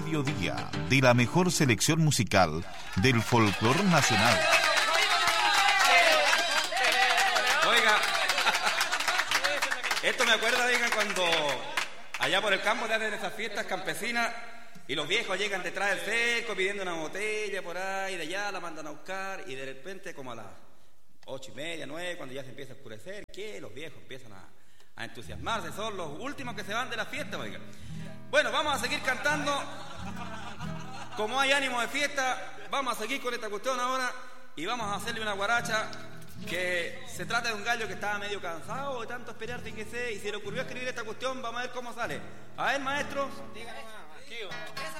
mediodía de la mejor selección musical del folclore nacional. Oiga, esto me acuerda, oiga, cuando allá por el campo te hacen esas fiestas campesinas y los viejos llegan detrás del cerco pidiendo una botella por ahí, de allá la mandan a buscar y de repente como a las 8:30, 9, cuando ya se empieza a oscurecer, que los viejos empiezan a entusiasmarse, son los últimos que se van de la fiesta, oiga. Bueno, vamos a seguir cantando, como hay ánimo de fiesta, vamos a seguir con esta cuestión ahora y vamos a hacerle una guaracha que se trata de un gallo que estaba medio cansado de tanto esperar, fíjese, y se le ocurrió escribir esta cuestión, vamos a ver cómo sale. A ver, maestro.